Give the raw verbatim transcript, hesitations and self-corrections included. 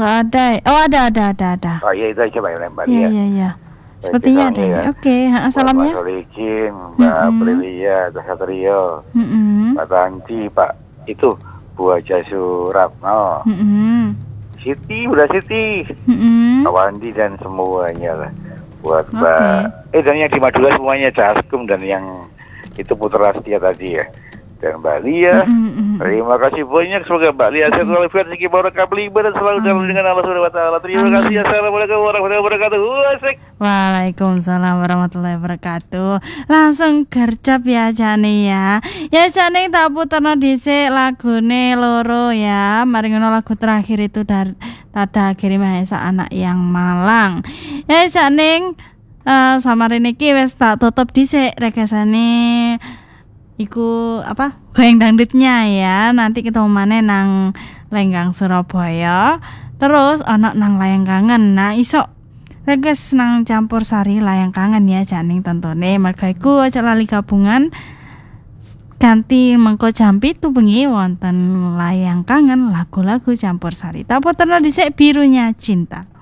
nggak ada. Oh ada ada ada ada. Oh iya itu aja Mbak ya Mbak Iya Lia. iya iya. Sepertinya ada. Ya. Oke, okay. Salamnya. Mbak Solikin, Mbak mm-hmm. Prilia, Mbak Satrio, mm-hmm. Pak Tanti, Pak itu Bu Haja Suratno, mm-hmm. Siti, udah Siti, mm-hmm. Pak Wandi dan semuanya lah. Buat okay. Mbak, eh dan yang di Madura semuanya Jaskum dan yang itu Putra Setia tadi ya. Dan Mbak Lia, mm-hmm. terima kasih banyak. Semoga Mbak Lia sehat walafiat, rezeki barokah, beliber dan selalu dalam dengan Allah Subhanahu Wa Taala. Terima Amin. kasih. Assalamualaikum warahmatullahi wabarakatuh. Asik. Waalaikumsalam warahmatullahi wabarakatuh. Langsung gercep ya Jani ya. Ya Jani tak puterno dhisik lagune loro ya. Mari ngono lagu terakhir itu dari Tada Akhiri Mahesa Anak Yang Malang. Ya Jani uh, sama Reniki wis tak tutup dhisik rekesane. Iku apa goyang dangdutnya ya. Nanti kita maneh nang Lenggang Surabaya. Terus ana nang Layang Kangen. Nah iso reges nang Campur Sari Layang Kangen ya Janing tentone. Merga iku aja lali gabungan ganti mengko jam pitu bengi wonten Layang Kangen lagu-lagu Campur Sari. Tak puterno dhisik Birunya Cinta.